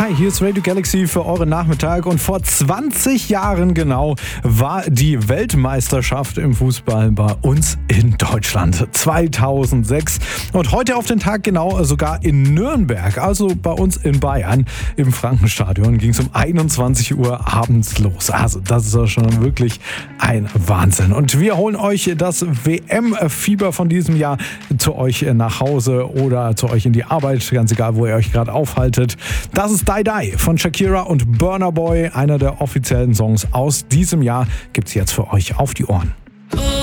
Hi, hier ist Radio Galaxy für euren Nachmittag und vor 20 Jahren genau war die Weltmeisterschaft im Fußball bei uns in Deutschland. 2006 und heute auf den Tag genau sogar in Nürnberg, also bei uns in Bayern im Frankenstadion ging es um 21 Uhr abends los. Also das ist ja schon wirklich ein Wahnsinn. Und wir holen euch das WM-Fieber von diesem Jahr zu euch nach Hause oder zu euch in die Arbeit, ganz egal, wo ihr euch gerade aufhaltet. Das ist Die Die von Shakira und Burna Boy, einer der offiziellen Songs aus diesem Jahr, gibt's jetzt für euch auf die Ohren.